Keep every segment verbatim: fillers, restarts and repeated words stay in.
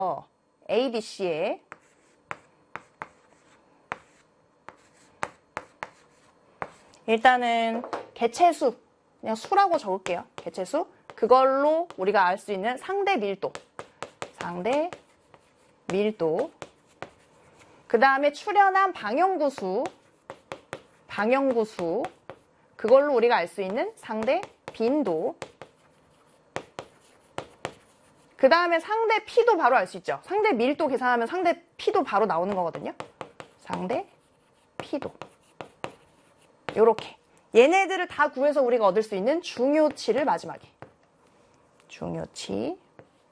A, B, C에 일단은 개체수, 그냥 수라고 적을게요. 개체수. 그걸로 우리가 알 수 있는 상대 밀도. 상대 밀도. 그 다음에 출현한 방형구수. 방형구수. 그걸로 우리가 알 수 있는 상대 빈도. 그 다음에 상대 P도 바로 알 수 있죠. 상대 밀도 계산하면 상대 P도 바로 나오는 거거든요. 상대 P도. 요렇게. 얘네들을 다 구해서 우리가 얻을 수 있는 중요치를 마지막에. 중요치.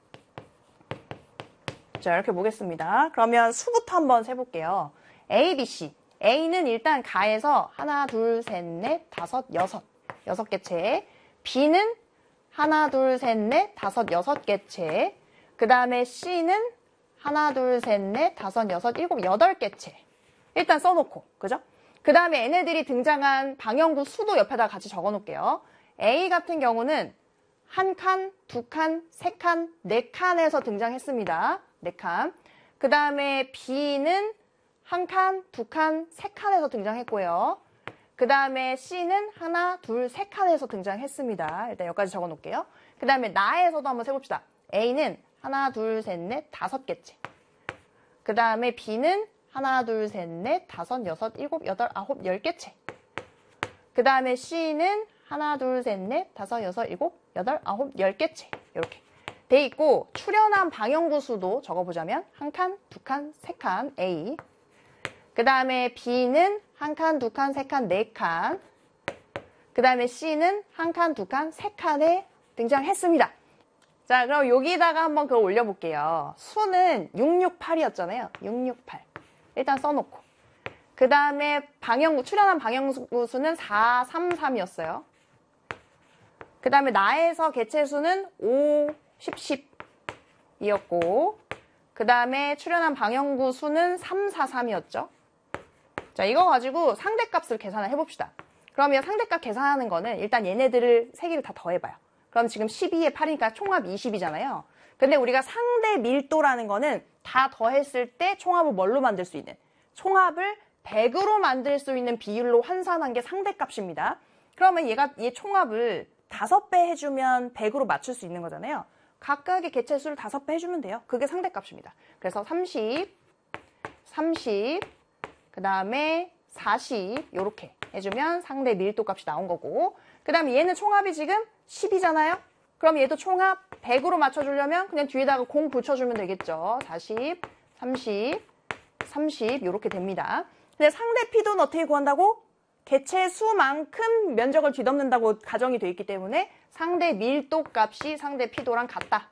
자, 이렇게 보겠습니다. 그러면 수부터 한번 세볼게요. A, B, C. A는 일단 가에서 하나, 둘, 셋, 넷, 다섯, 여섯. 여섯 개체. B는 하나, 둘, 셋, 넷, 다섯, 여섯 개체. 그 다음에 C는 하나, 둘, 셋, 넷, 다섯, 여섯, 일곱, 여덟 개체. 일단 써놓고, 그죠? 그 다음에 얘네들이 등장한 방형구 수도 옆에다 같이 적어 놓을게요. A 같은 경우는 한 칸, 두 칸, 세 칸, 네 칸에서 등장했습니다. 네 칸. 그 다음에 B는 한 칸, 두 칸, 세 칸에서 등장했고요. 그 다음에 C는 하나, 둘, 세 칸에서 등장했습니다. 일단 여기까지 적어 놓을게요. 그 다음에 나에서도 한번 세봅시다. A는 하나, 둘, 셋, 넷, 다섯 개째. 그 다음에 B는 하나, 둘, 셋, 넷, 다섯, 여섯, 일곱, 여덟, 아홉, 열 개째. 그 다음에 C는 하나, 둘, 셋, 넷, 다섯, 여섯, 일곱, 여덟, 아홉, 열 개째. 이렇게 돼 있고 출현한 방형구 수도 적어보자면 한 칸, 두 칸, 세 칸 A. 그 다음에 B는 한 칸, 두 칸, 세 칸, 네 칸. 그 다음에 C는 한 칸, 두 칸, 세 칸에 등장했습니다. 자, 그럼 여기다가 한번 그걸 올려볼게요. 수는 육육팔이었잖아요. 육육팔. 일단 써놓고. 그 다음에 방형구, 출현한 방형구 수는 사삼삼이었어요. 그 다음에 나에서 개체수는 오, 십, 십이었고, 그 다음에 출현한 방형구 수는 삼사삼이었죠. 자, 이거 가지고 상대값을 계산을 해봅시다. 그러면 상대값 계산하는 거는 일단 얘네들을 세 개를 다 더해봐요. 그럼 지금 십이에 팔이니까 총합 이십이잖아요. 근데 우리가 상대 밀도라는 거는 다 더했을 때 총합을 뭘로 만들 수 있는? 총합을 백으로 만들 수 있는 비율로 환산한 게 상대값입니다. 그러면 얘가, 얘 총합을 다섯 배 해주면 백으로 맞출 수 있는 거잖아요. 각각의 개체수를 다섯 배 해주면 돼요. 그게 상대값입니다. 그래서 삼십, 삼십, 그 다음에 사십 이렇게 해주면 상대 밀도 값이 나온 거고, 그 다음에 얘는 총합이 지금 십이잖아요. 그럼 얘도 총합 백으로 맞춰주려면 그냥 뒤에다가 공 붙여주면 되겠죠. 사십, 삼십, 삼십 이렇게 됩니다. 근데 상대 P도는 어떻게 구한다고? 개체 수만큼 면적을 뒤덮는다고 가정이 되어 있기 때문에 상대 밀도 값이 상대 P도랑 같다.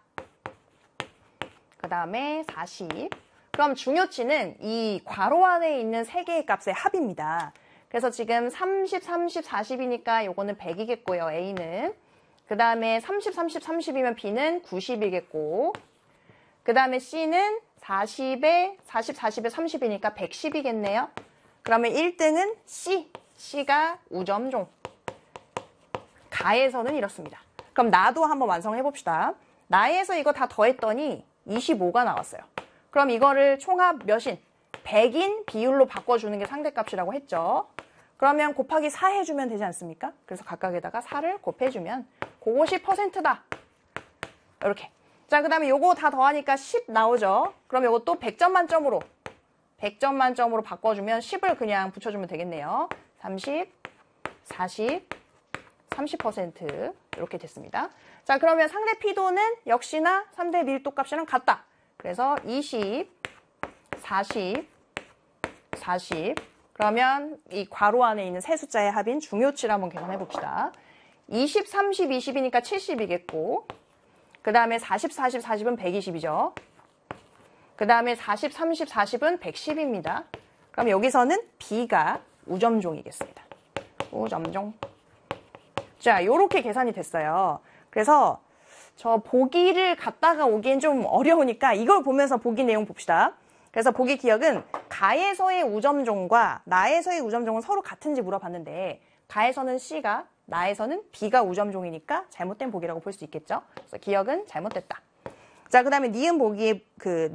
그 다음에 사십. 그럼 중요치는 이 괄호 안에 있는 세 개의 값의 합입니다. 그래서 지금 삼십, 삼십, 사십이니까 요거는 백이겠고요. A는. 그 다음에 삼십, 삼십, 삼십이면 B는 구십이겠고, 그 다음에 C는 사십에, 사십, 사십에 삼십이니까 백십이겠네요. 그러면 일 등은 C. C가 우점종. 가에서는 이렇습니다. 그럼 나도 한번 완성해 봅시다. 나에서 이거 다 더했더니 이십오가 나왔어요. 그럼 이거를 총합 몇인? 백인 비율로 바꿔주는 게 상대값이라고 했죠. 그러면 곱하기 사 해주면 되지 않습니까? 그래서 각각에다가 사를 곱해주면 그것이 퍼센트다. 이렇게. 자, 그 다음에 요거 다 더하니까 십 나오죠. 그럼 요거 또 백 점 만점으로 백 점 만점으로 바꿔주면 십을 그냥 붙여주면 되겠네요. 삼십, 사십, 삼십 퍼센트 이렇게 됐습니다. 자, 그러면 상대 P도는 역시나 상대 밀도 값이랑 같다. 그래서 이십, 사십, 사십. 그러면 이 괄호 안에 있는 세 숫자의 합인 중요치를 한번 계산해 봅시다. 이십, 삼십, 이십이니까 칠십이겠고, 그 다음에 사십, 사십, 사십은 백이십이죠. 그 다음에 사십, 삼십, 사십은 백십입니다. 그럼 여기서는 B가 우점종이겠습니다. 우점종. 자, 요렇게 계산이 됐어요. 그래서 저 보기를 갖다가 오기엔 좀 어려우니까 이걸 보면서 보기 내용 봅시다. 그래서 보기 기억은 가에서의 우점종과 나에서의 우점종은 서로 같은지 물어봤는데, 가에서는 C가, 나에서는 B가 우점종이니까 잘못된 보기라고 볼 수 있겠죠. 그래서 기억은 잘못됐다. 자, 그 다음에 니은 보기의 그